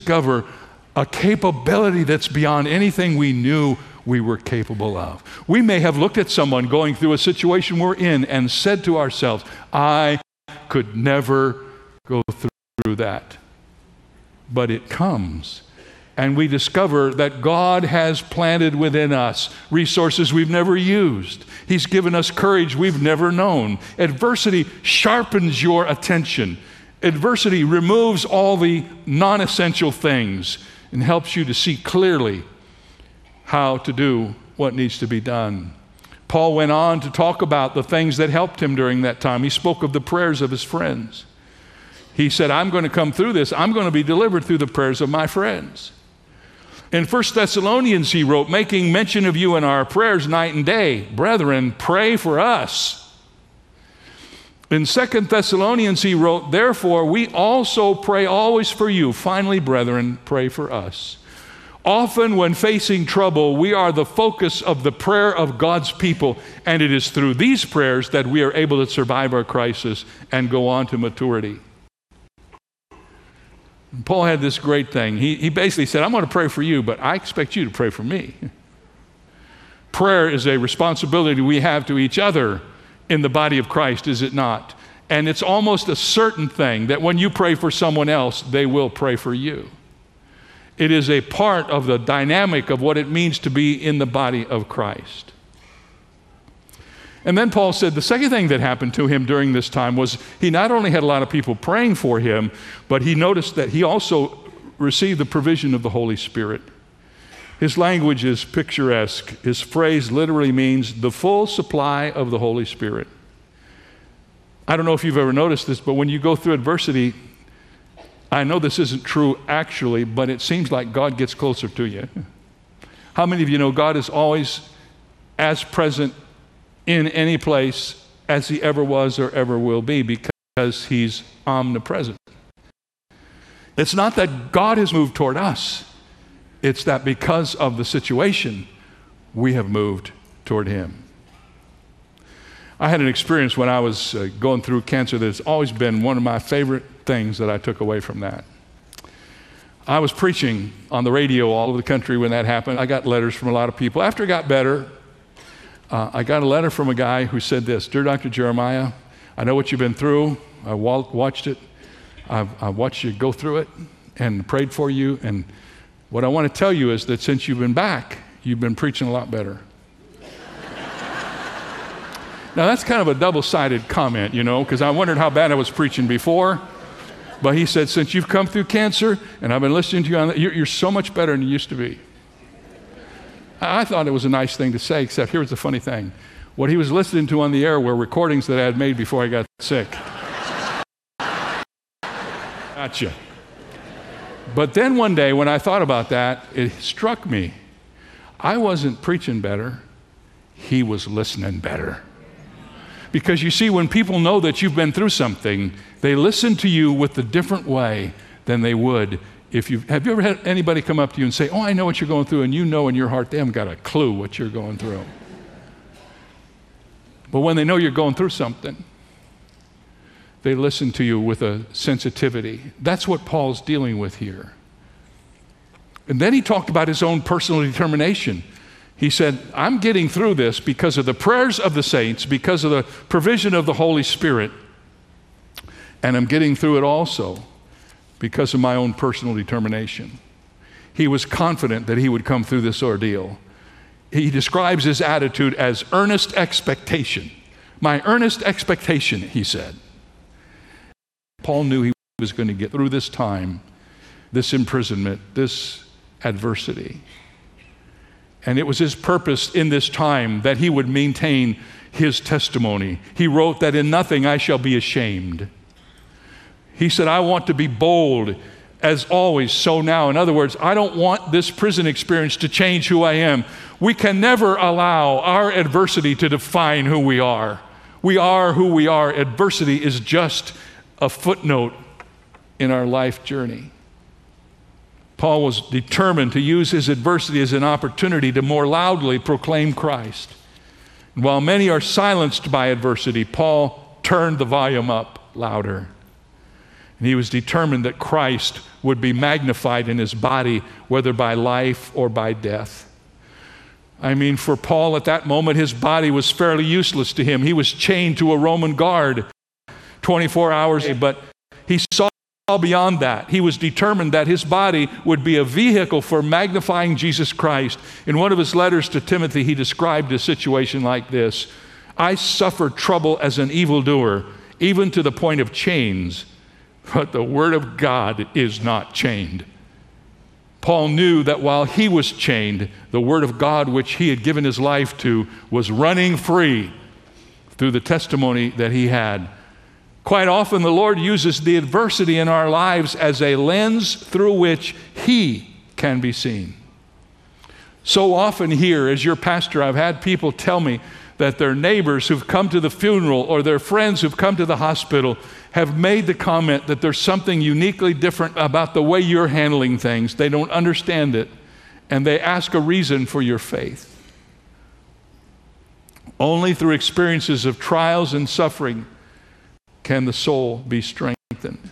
discover a capability that's beyond anything we knew we were capable of. We may have looked at someone going through a situation we're in and said to ourselves, I could never go through that. But it comes, and we discover that God has planted within us resources we've never used. He's given us courage we've never known. Adversity sharpens your attention. Adversity removes all the non-essential things and helps you to see clearly how to do what needs to be done. Paul went on to talk about the things that helped him during that time. He spoke of the prayers of his friends. He said, I'm going to come through this. I'm going to be delivered through the prayers of my friends. In 1 Thessalonians, he wrote, making mention of you in our prayers night and day. Brethren, pray for us. In 2 Thessalonians, he wrote, therefore, we also pray always for you. Finally, brethren, pray for us. Often when facing trouble, we are the focus of the prayer of God's people, and it is through these prayers that we are able to survive our crisis and go on to maturity. And Paul had this great thing. He basically said, I'm going to pray for you, but I expect you to pray for me. Prayer is a responsibility we have to each other in the body of Christ, is it not? And it's almost a certain thing that when you pray for someone else, they will pray for you. It is a part of the dynamic of what it means to be in the body of Christ. And then Paul said the second thing that happened to him during this time was he not only had a lot of people praying for him, but he noticed that he also received the provision of the Holy Spirit. His language is picturesque. His phrase literally means the full supply of the Holy Spirit. I don't know if you've ever noticed this, but when you go through adversity, I know this isn't true actually, but it seems like God gets closer to you. How many of you know God is always as present in any place as he ever was or ever will be because he's omnipresent? It's not that God has moved toward us. It's that because of the situation, we have moved toward him. I had an experience when I was going through cancer that's always been one of my favorite things that I took away from that. I was preaching on the radio all over the country when that happened. I got letters from a lot of people. After it got better, I got a letter from a guy who said this, Dear Dr. Jeremiah, I know what you've been through. I watched it. I watched you go through it and prayed for you. And what I want to tell you is that since you've been back, you've been preaching a lot better. Now, that's kind of a double-sided comment, you know, because I wondered how bad I was preaching before. But he said, since you've come through cancer, and I've been listening to you, you're so much better than you used to be. I thought it was a nice thing to say, except here's the funny thing. What he was listening to on the air were recordings that I had made before I got sick. Gotcha. But then one day when I thought about that, it struck me. I wasn't preaching better. He was listening better. Because you see, when people know that you've been through something, they listen to you with a different way than they would if you have you ever had anybody come up to you and say, oh, I know what you're going through, and you know in your heart they haven't got a clue what you're going through. But when they know you're going through something, they listen to you with a sensitivity. That's what Paul's dealing with here. And then he talked about his own personal determination. He said, I'm getting through this because of the prayers of the saints, because of the provision of the Holy Spirit, and I'm getting through it also because of my own personal determination. He was confident that he would come through this ordeal. He describes his attitude as earnest expectation. My earnest expectation, he said. Paul knew he was going to get through this time, this imprisonment, this adversity. And it was his purpose in this time that he would maintain his testimony. He wrote that in nothing I shall be ashamed. He said, I want to be bold as always, so now. In other words, I don't want this prison experience to change who I am. We can never allow our adversity to define who we are. We are who we are. Adversity is just a footnote in our life journey. Paul was determined to use his adversity as an opportunity to more loudly proclaim Christ. And while many are silenced by adversity, Paul turned the volume up louder. And he was determined that Christ would be magnified in his body, whether by life or by death. I mean, for Paul at that moment, his body was fairly useless to him. He was chained to a Roman guard 24 hours, but he saw beyond that. He was determined that his body would be a vehicle for magnifying Jesus Christ. In one of his letters to Timothy, he described a situation like this: I suffered trouble as an evildoer, even to the point of chains, but the word of God is not chained. Paul knew that while he was chained, the word of God, which he had given his life to, was running free through the testimony that he had. Quite often, the Lord uses the adversity in our lives as a lens through which he can be seen. So often here, as your pastor, I've had people tell me that their neighbors who've come to the funeral or their friends who've come to the hospital have made the comment that there's something uniquely different about the way you're handling things. They don't understand it, and they ask a reason for your faith. Only through experiences of trials and suffering can the soul be strengthened.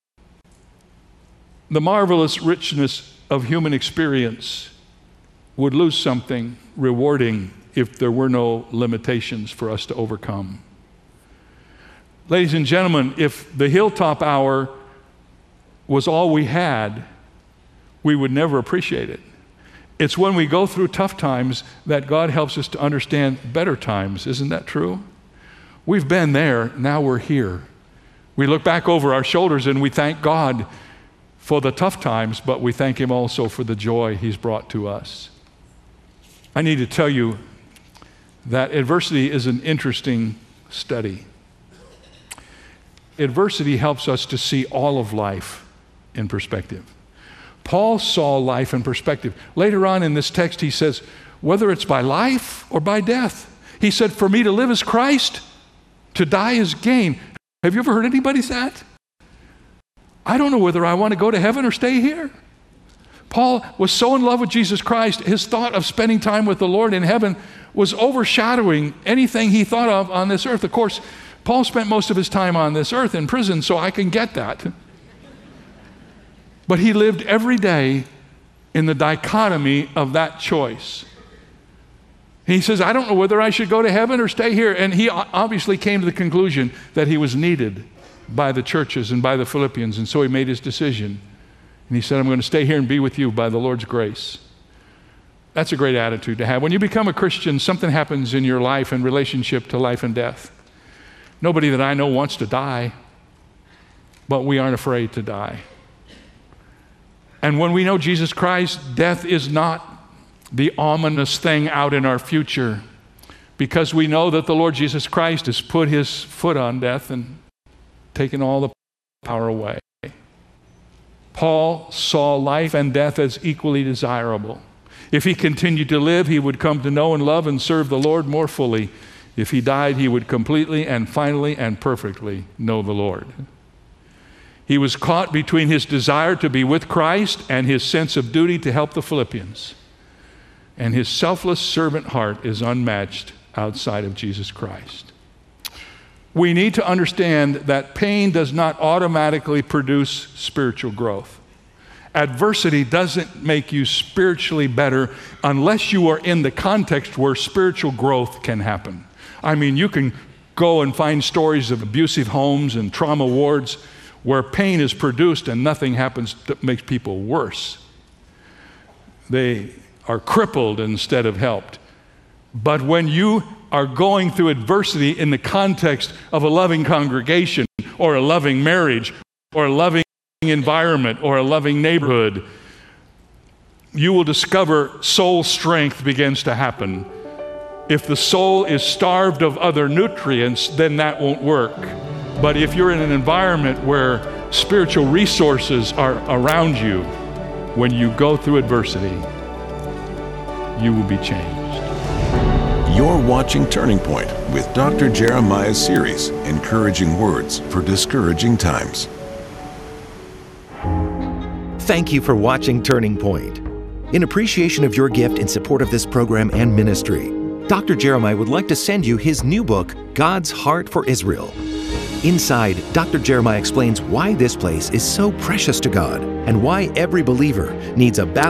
The marvelous richness of human experience would lose something rewarding if there were no limitations for us to overcome. Ladies and gentlemen, if the hilltop hour was all we had, we would never appreciate it. It's when we go through tough times that God helps us to understand better times. Isn't that true? We've been there, now we're here. We look back over our shoulders and we thank God for the tough times, but we thank Him also for the joy He's brought to us. I need to tell you that adversity is an interesting study. Adversity helps us to see all of life in perspective. Paul saw life in perspective. Later on in this text, he says, whether it's by life or by death. He said, for me to live is Christ, to die is gain. Have you ever heard anybody say that? I don't know whether I want to go to heaven or stay here. Paul was so in love with Jesus Christ, his thought of spending time with the Lord in heaven was overshadowing anything he thought of on this earth. Of course, Paul spent most of his time on this earth in prison, so I can get that. But he lived every day in the dichotomy of that choice. He says, I don't know whether I should go to heaven or stay here. And he obviously came to the conclusion that he was needed by the churches and by the Philippians, and so he made his decision. And he said, I'm going to stay here and be with you by the Lord's grace. That's a great attitude to have. When you become a Christian, something happens in your life in relationship to life and death. Nobody that I know wants to die, but we aren't afraid to die. And when we know Jesus Christ, death is not the ominous thing out in our future, because we know that the Lord Jesus Christ has put His foot on death and taken all the power away. Paul saw life and death as equally desirable. If he continued to live, he would come to know and love and serve the Lord more fully. If he died, he would completely and finally and perfectly know the Lord. He was caught between his desire to be with Christ and his sense of duty to help the Philippians. And his selfless servant heart is unmatched outside of Jesus Christ. We need to understand that pain does not automatically produce spiritual growth. Adversity doesn't make you spiritually better unless you are in the context where spiritual growth can happen. I mean, you can go and find stories of abusive homes and trauma wards where pain is produced and nothing happens that makes people worse. They are crippled instead of helped. But when you are going through adversity in the context of a loving congregation or a loving marriage or a loving environment or a loving neighborhood, you will discover soul strength begins to happen. If the soul is starved of other nutrients, then that won't work. But if you're in an environment where spiritual resources are around you, when you go through adversity, you will be changed. You're watching Turning Point with Dr. Jeremiah's series, Encouraging Words for Discouraging Times. Thank you for watching Turning Point. In appreciation of your gift in support of this program and ministry, Dr. Jeremiah would like to send you his new book, God's Heart for Israel. Inside, Dr. Jeremiah explains why this place is so precious to God and why every believer needs a baptism